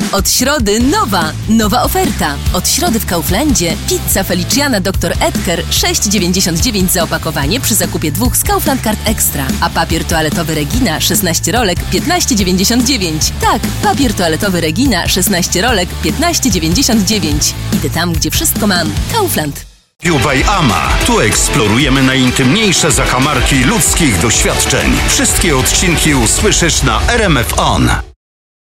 Od środy nowa oferta. Od środy w Kauflandzie pizza Feliciana Dr. Edgar 6,99 za opakowanie przy zakupie 2 z Kaufland Card Extra. A papier toaletowy Regina 16 rolek 15,99. Tak, papier toaletowy Regina 16 rolek 15,99. Idę tam, gdzie wszystko mam. Kaufland. by Ama. Tu eksplorujemy najintymniejsze zakamarki ludzkich doświadczeń. Wszystkie odcinki usłyszysz na RMF On.